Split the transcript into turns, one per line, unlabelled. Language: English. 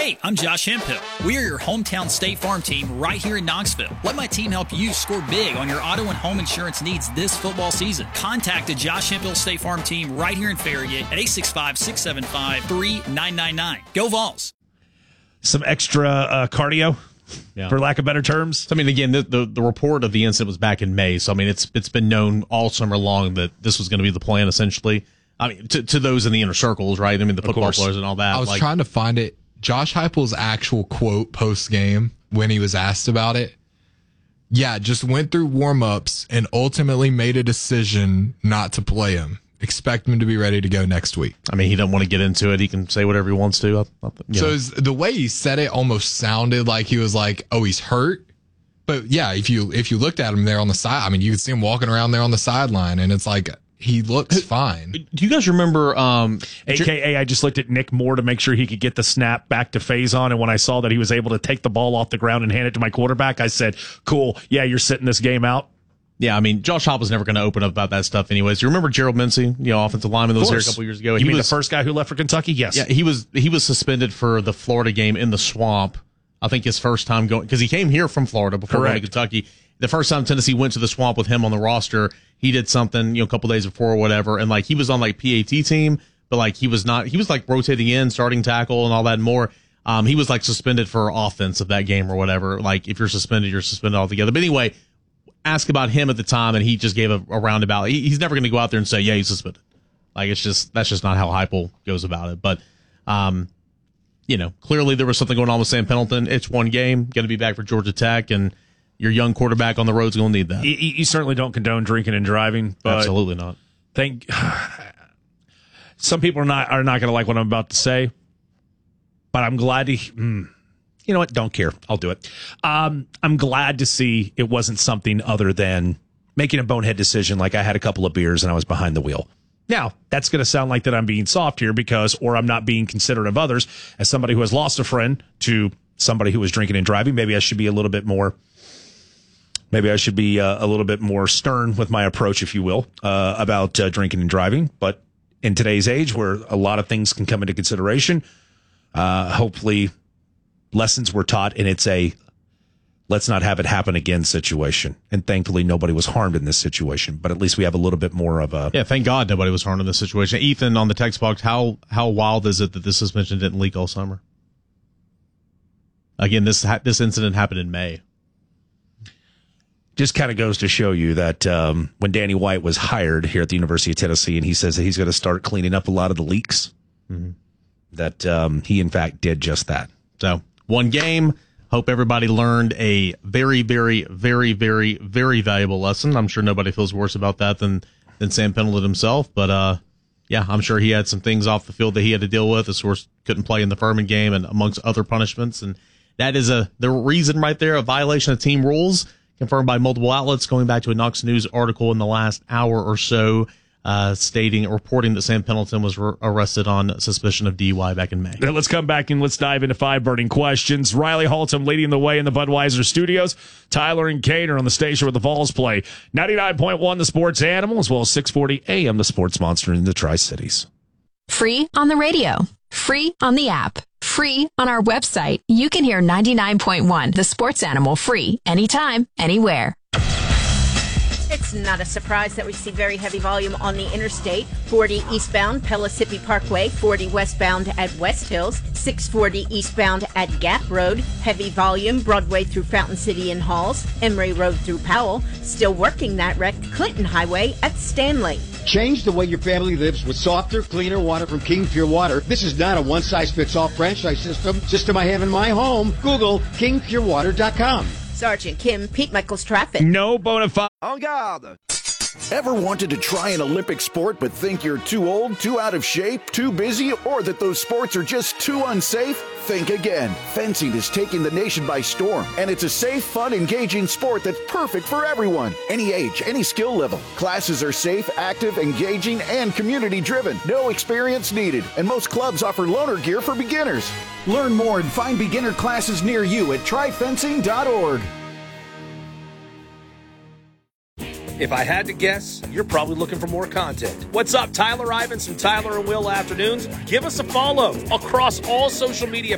Hey, I'm Josh Hemphill. We are your hometown State Farm team right here in Knoxville. Let my team help you score big on your auto and home insurance needs this football season. Contact the Josh Hemphill State Farm team right here in Farragut at 865-675-3999. Go Vols.
Some extra cardio, for lack of better terms.
I mean, again, the report of the incident was back in May, so I mean, it's been known all summer long that this was going to be the plan, essentially. I mean, to those in the inner circles, right? I mean, the football players and all that.
I was trying to find it. Josh Heupel's actual quote post-game when he was asked about it. Yeah, just went through warm-ups and ultimately made a decision not to play him. Expect him to be ready to go next week.
I mean, he doesn't want to get into it. He can say whatever he wants to.
So the way he said it almost sounded like he was like, oh, he's hurt. But yeah, if you looked at him there on the side, I mean, you could see him walking around there on the sideline, and it's like, he looks fine.
Do you guys remember?
AKA, I just looked at Nick Moore to make sure he could get the snap back to Faison, and when I saw that he was able to take the ball off the ground and hand it to my quarterback, I said, cool, yeah, you're sitting this game out.
Yeah, I mean, Josh Heupel was never going to open up about that stuff anyways. You remember Gerald Mincey, offensive lineman that was here a couple years ago?
You mean the first guy who left for Kentucky? Yes.
Yeah, he was suspended for the Florida game in the Swamp. I think his first time going, because he came here from Florida before going to Kentucky. The first time Tennessee went to the Swamp with him on the roster, he did something, a couple days before or whatever, and he was on PAT team, but he was rotating in, starting tackle and all that and more. He was suspended for offense of that game or whatever. If you're suspended altogether. But anyway, ask about him at the time, and he just gave a roundabout. He's never going to go out there and say, yeah, he's suspended. That's just not how Heupel goes about it. But, clearly there was something going on with Sam Pendleton. It's one game, going to be back for Georgia Tech, and your young quarterback on the road is going to need that.
You certainly don't condone drinking and driving. But
absolutely not.
Some people are not going to like what I'm about to say, but I'm glad to. You know what? Don't care. I'll do it. I'm glad to see it wasn't something other than making a bonehead decision. Like I had a couple of beers and I was behind the wheel. Now, that's going to sound like that I'm being soft here or I'm not being considerate of others. As somebody who has lost a friend to somebody who was drinking and driving, maybe I should be a little bit more stern with my approach, if you will, about drinking and driving. But in today's age where a lot of things can come into consideration, hopefully lessons were taught, and it's a let's not have it happen again situation. And thankfully, nobody was harmed in this situation. But at least we have a little bit more of a...
Yeah, thank God nobody was harmed in this situation. Ethan, on the text box, how wild is it that this suspension didn't leak all summer? Again, this incident happened in May.
Just kind of goes to show you that when Danny White was hired here at the University of Tennessee, and he says that he's going to start cleaning up a lot of the leaks, that he, in fact, did just that.
So, one game. Hope everybody learned a very, very, very, very, very valuable lesson. I'm sure nobody feels worse about that than Sam Pendleton himself. But, I'm sure he had some things off the field that he had to deal with. Of course, couldn't play in the Furman game and amongst other punishments. And that is the reason right there, a violation of team rules, confirmed by multiple outlets, going back to a Knox News article in the last hour or so, reporting that Sam Pendleton was arrested on suspicion of DUI back in May.
Now let's come back and let's dive into 5 burning questions. Riley Haltom leading the way in the Budweiser studios. Tyler and Kate are on the station where the Vols play. 99.1 The Sports Animal, as well as 640 AM The Sports Monster in the Tri-Cities.
Free on the radio. Free on the app. Free on our website. You can hear 99.1 The Sports Animal free anytime, anywhere.
It's not a surprise that we see very heavy volume on the interstate. 40 eastbound, Pellissippi Parkway, 40 westbound at West Hills, 640 eastbound at Gap Road, heavy volume, Broadway through Fountain City and Halls, Emory Road through Powell, still working that wreck, Clinton Highway at Stanley.
Change the way your family lives with softer, cleaner water from King Pure Water. This is not a one-size-fits-all franchise system I have in my home. Google kingpurewater.com.
Sergeant Kim, Pete Michaels Traffic.
No bona fide.
En garde. Ever wanted to try an Olympic sport but think you're too old, too out of shape, too busy, or that those sports are just too unsafe? Think again. Fencing is taking the nation by storm, and it's a safe, fun, engaging sport that's perfect for everyone. Any age, any skill level. Classes are safe, active, engaging, and community-driven. No experience needed, and most clubs offer loaner gear for beginners. Learn more and find beginner classes near you at tryfencing.org.
If I had to guess, you're probably looking for more content. What's up, Tyler Ivins from Tyler and Will Afternoons? Give us a follow across all social media